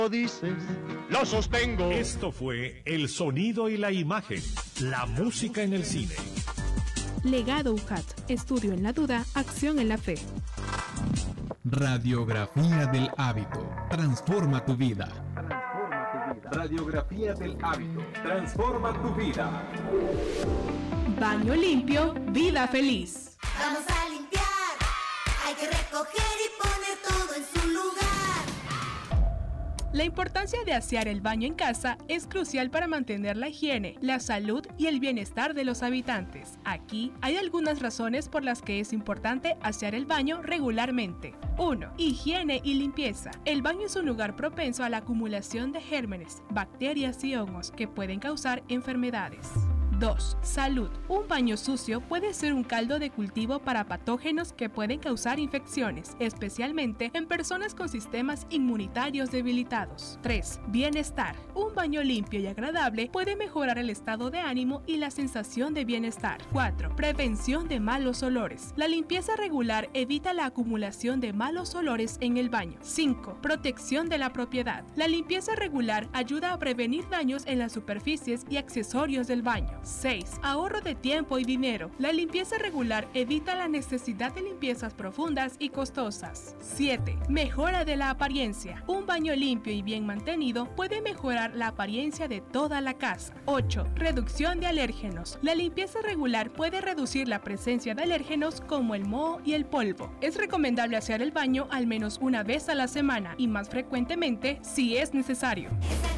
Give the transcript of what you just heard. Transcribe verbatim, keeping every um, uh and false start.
Dices, lo sostengo. Esto fue El Sonido y la Imagen, la música en el cine. Legado U J A T, estudio en la duda, acción en la fe. Radiografía del hábito, transforma tu vida. Transforma tu vida. Radiografía del hábito, transforma tu vida. Baño limpio, vida feliz. Vamos a limpiar, hay que recoger y poner todo en su lugar. La importancia de asear el baño en casa es crucial para mantener la higiene, la salud y el bienestar de los habitantes. Aquí hay algunas razones por las que es importante asear el baño regularmente. uno. Higiene y limpieza. El baño es un lugar propenso a la acumulación de gérmenes, bacterias y hongos que pueden causar enfermedades. dos. Salud. Un baño sucio puede ser un caldo de cultivo para patógenos que pueden causar infecciones, especialmente en personas con sistemas inmunitarios debilitados. tres. Bienestar. Un baño limpio y agradable puede mejorar el estado de ánimo y la sensación de bienestar. cuatro. Prevención de malos olores. La limpieza regular evita la acumulación de malos olores en el baño. cinco. Protección de la propiedad. La limpieza regular ayuda a prevenir daños en las superficies y accesorios del baño. seis. Ahorro de tiempo y dinero. La limpieza regular evita la necesidad de limpiezas profundas y costosas. siete. Mejora de la apariencia. Un baño limpio y bien mantenido puede mejorar la apariencia de toda la casa. ocho. Reducción de alérgenos. La limpieza regular puede reducir la presencia de alérgenos como el moho y el polvo. Es recomendable asear el baño al menos una vez a la semana y más frecuentemente si es necesario.